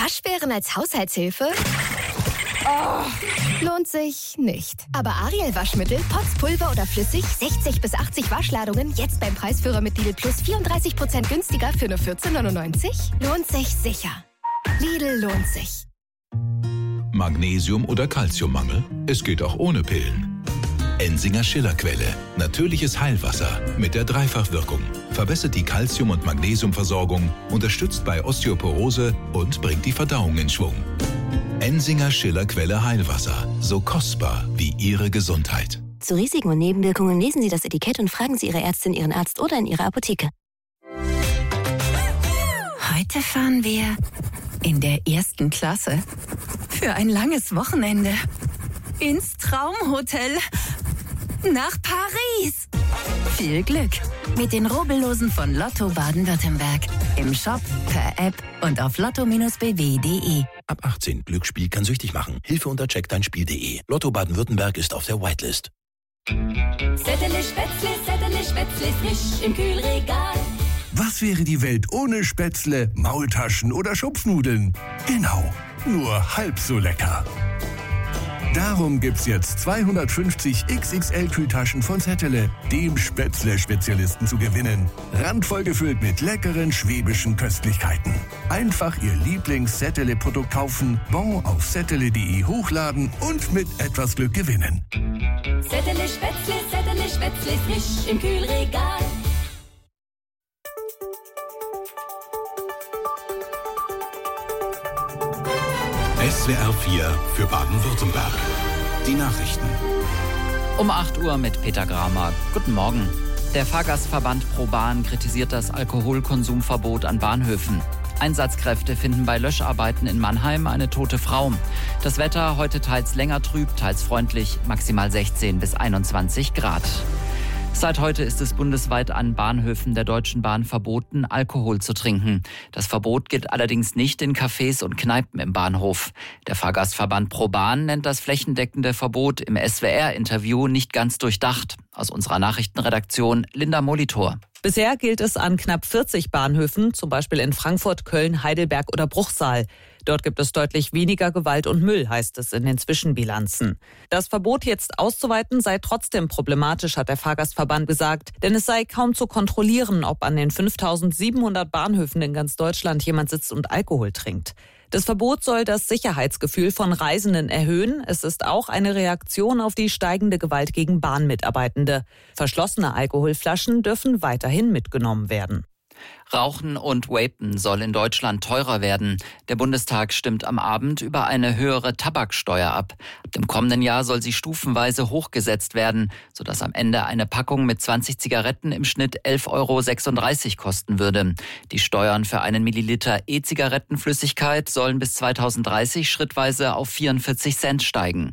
Waschbären als Haushaltshilfe? Oh, lohnt sich nicht. Aber Ariel Waschmittel, Pots, Pulver oder flüssig, 60 bis 80 Waschladungen, jetzt beim Preisführer mit Lidl Plus 34% günstiger für nur 14,99? Lohnt sich sicher. Lidl lohnt sich. Magnesium- oder Calciummangel? Es geht auch ohne Pillen. Ensinger Schillerquelle. Natürliches Heilwasser mit der Dreifachwirkung. Verbessert die Calcium- und Magnesiumversorgung, unterstützt bei Osteoporose und bringt die Verdauung in Schwung. Ensinger Schillerquelle Heilwasser. So kostbar wie Ihre Gesundheit. Zu Risiken und Nebenwirkungen lesen Sie das Etikett und fragen Sie Ihre Ärztin, Ihren Arzt oder in Ihrer Apotheke. Heute fahren wir in der 1. Klasse für ein langes Wochenende ins Traumhotel nach Paris. Viel Glück mit den Rubbellosen von Lotto Baden-Württemberg. Im Shop, per App und auf lotto-bw.de. Ab 18. Glücksspiel kann süchtig machen. Hilfe unter checkdeinspiel.de. Lotto Baden-Württemberg ist auf der Whitelist. Sätterle Spätzle, frisch im Kühlregal. Was wäre die Welt ohne Spätzle, Maultaschen oder Schupfnudeln? Genau, nur halb so lecker. Darum gibt's jetzt 250 XXL-Kühltaschen von Zettele, dem Spätzle-Spezialisten, zu gewinnen. Randvoll gefüllt mit leckeren schwäbischen Köstlichkeiten. Einfach Ihr Lieblings-Zettele-Produkt kaufen, Bon auf zettele.de hochladen und mit etwas Glück gewinnen. Sätterle Spätzle, frisch im Kühlregal. SWR 4 für Baden-Württemberg. Die Nachrichten. Um 8 Uhr mit Peter Gramer. Guten Morgen. Der Fahrgastverband ProBahn kritisiert das Alkoholkonsumverbot an Bahnhöfen. Einsatzkräfte finden bei Löscharbeiten in Mannheim eine tote Frau. Das Wetter heute teils länger trüb, teils freundlich, maximal 16 bis 21 Grad. Seit heute ist es bundesweit an Bahnhöfen der Deutschen Bahn verboten, Alkohol zu trinken. Das Verbot gilt allerdings nicht in Cafés und Kneipen im Bahnhof. Der Fahrgastverband ProBahn nennt das flächendeckende Verbot im SWR-Interview nicht ganz durchdacht. Aus unserer Nachrichtenredaktion Linda Molitor. Bisher gilt es an knapp 40 Bahnhöfen, zum Beispiel in Frankfurt, Köln, Heidelberg oder Bruchsal. Dort gibt es deutlich weniger Gewalt und Müll, heißt es in den Zwischenbilanzen. Das Verbot jetzt auszuweiten sei trotzdem problematisch, hat der Fahrgastverband gesagt. Denn es sei kaum zu kontrollieren, ob an den 5.700 Bahnhöfen in ganz Deutschland jemand sitzt und Alkohol trinkt. Das Verbot soll das Sicherheitsgefühl von Reisenden erhöhen. Es ist auch eine Reaktion auf die steigende Gewalt gegen Bahnmitarbeitende. Verschlossene Alkoholflaschen dürfen weiterhin mitgenommen werden. Rauchen und Vapen soll in Deutschland teurer werden. Der Bundestag stimmt am Abend über eine höhere Tabaksteuer ab. Ab dem kommenden Jahr soll sie stufenweise hochgesetzt werden, sodass am Ende eine Packung mit 20 Zigaretten im Schnitt 11,36 € kosten würde. Die Steuern für einen Milliliter E-Zigarettenflüssigkeit sollen bis 2030 schrittweise auf 44 Cent steigen.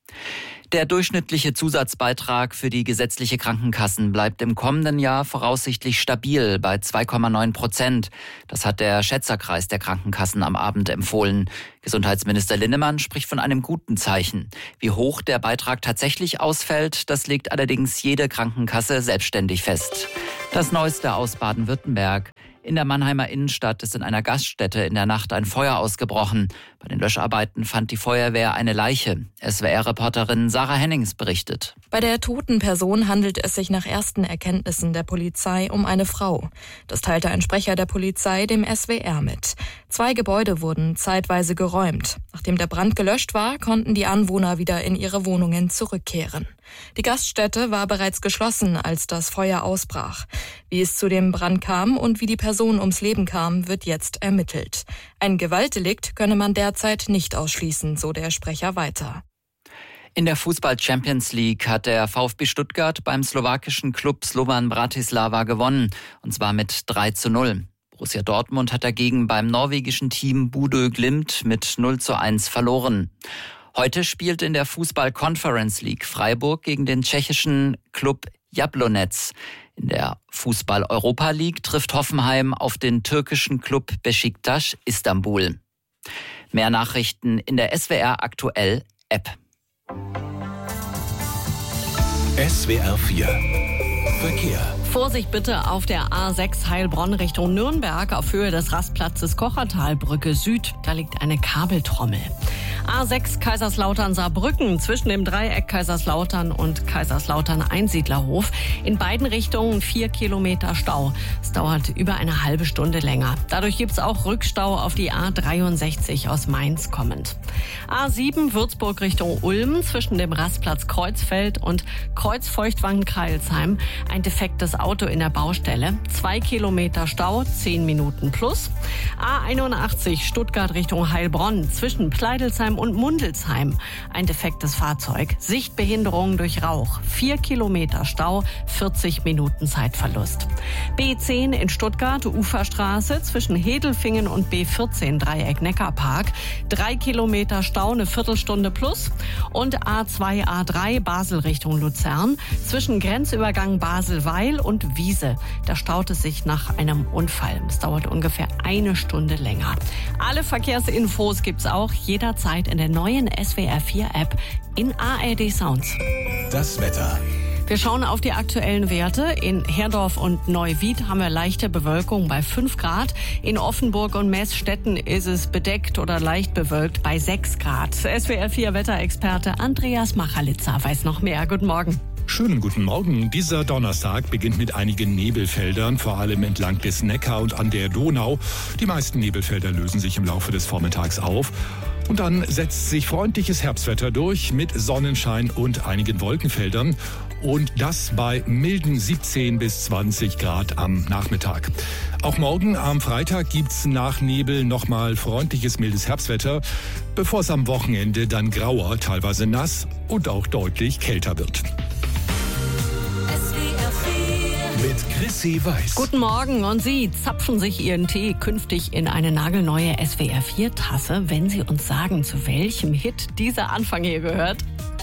Der durchschnittliche Zusatzbeitrag für die gesetzliche Krankenkassen bleibt im kommenden Jahr voraussichtlich stabil bei 2,9%. Das hat der Schätzerkreis der Krankenkassen am Abend empfohlen. Gesundheitsminister Linnemann spricht von einem guten Zeichen. Wie hoch der Beitrag tatsächlich ausfällt, das legt allerdings jede Krankenkasse selbstständig fest. Das Neueste aus Baden-Württemberg. In der Mannheimer Innenstadt ist in einer Gaststätte in der Nacht ein Feuer ausgebrochen. Bei den Löscharbeiten fand die Feuerwehr eine Leiche. SWR-Reporterin Sarah Hennings berichtet. Bei der toten Person handelt es sich nach ersten Erkenntnissen der Polizei um eine Frau. Das teilte ein Sprecher der Polizei dem SWR mit. 2 Gebäude wurden zeitweise geräumt. Nachdem der Brand gelöscht war, konnten die Anwohner wieder in ihre Wohnungen zurückkehren. Die Gaststätte war bereits geschlossen, als das Feuer ausbrach. Wie es zu dem Brand kam und wie die Person ums Leben kam, wird jetzt ermittelt. Ein Gewaltdelikt könne man derzeit nicht ausschließen, so der Sprecher weiter. In der Fußball-Champions League hat der VfB Stuttgart beim slowakischen Klub Slovan Bratislava gewonnen, und zwar mit 3:0. Borussia Dortmund hat dagegen beim norwegischen Team Bodø Glimt mit 0:1 verloren. Heute spielt in der Fußball-Conference League Freiburg gegen den tschechischen Klub Jablonec. In der Fußball-Europa League trifft Hoffenheim auf den türkischen Klub Beşiktaş Istanbul. Mehr Nachrichten in der SWR Aktuell App. SWR 4 Verkehr. Vorsicht bitte auf der A6 Heilbronn Richtung Nürnberg auf Höhe des Rastplatzes Kochertalbrücke Süd. Da liegt eine Kabeltrommel. A6 Kaiserslautern-Saarbrücken zwischen dem Dreieck Kaiserslautern und Kaiserslautern-Einsiedlerhof. In beiden Richtungen 4 Kilometer Stau. Es dauert über eine halbe Stunde länger. Dadurch gibt es auch Rückstau auf die A63 aus Mainz kommend. A7 Würzburg Richtung Ulm zwischen dem Rastplatz Kreuzfeld und Kreuzfeuchtwangen-Kreilsheim. Ein defektes Auto in der Baustelle. 2 Kilometer Stau, 10 Minuten plus. A81 Stuttgart Richtung Heilbronn zwischen Pleidelsheim und Mundelsheim. Ein defektes Fahrzeug. Sichtbehinderung durch Rauch. 4 Kilometer Stau, 40 Minuten Zeitverlust. B10 in Stuttgart, Uferstraße zwischen Hedelfingen und B14 Dreieck Neckarpark. 3 Kilometer Stau, eine Viertelstunde plus. Und A2, A3 Basel Richtung Luzern zwischen Grenzübergang Basel-Weil und Wiese. Da staut es sich nach einem Unfall. Es dauert ungefähr eine Stunde länger. Alle Verkehrsinfos gibt's auch jederzeit in der neuen SWR4-App in ARD Sounds. Das Wetter. Wir schauen auf die aktuellen Werte. In Herdorf und Neuwied haben wir leichte Bewölkung bei 5 Grad. In Offenburg und Meßstetten ist es bedeckt oder leicht bewölkt bei 6 Grad. SWR4-Wetterexperte Andreas Machalitzer weiß noch mehr. Guten Morgen. Schönen guten Morgen. Dieser Donnerstag beginnt mit einigen Nebelfeldern, vor allem entlang des Neckar und an der Donau. Die meisten Nebelfelder lösen sich im Laufe des Vormittags auf. Und dann setzt sich freundliches Herbstwetter durch mit Sonnenschein und einigen Wolkenfeldern. Und das bei milden 17 bis 20 Grad am Nachmittag. Auch morgen am Freitag gibt's nach Nebel nochmal freundliches, mildes Herbstwetter, bevor es am Wochenende dann grauer, teilweise nass und auch deutlich kälter wird. Mit Chrissy Weiß. Guten Morgen, und Sie zapfen sich Ihren Tee künftig in eine nagelneue SWR4-Tasse, wenn Sie uns sagen, zu welchem Hit dieser Anfang hier gehört.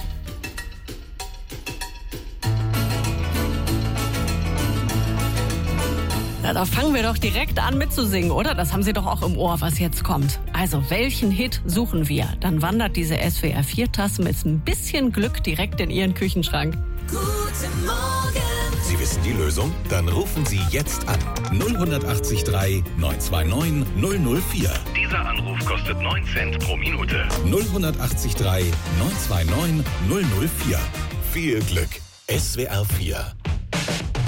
Na, da fangen wir doch direkt an mitzusingen, oder? Das haben Sie doch auch im Ohr, was jetzt kommt. Also, welchen Hit suchen wir? Dann wandert diese SWR4-Tasse mit ein bisschen Glück direkt in Ihren Küchenschrank. Guten Morgen. Sie wissen die Lösung? Dann rufen Sie jetzt an. 0183 929 004. Dieser Anruf kostet 9 Cent pro Minute. 0183 929 004. Viel Glück. SWR4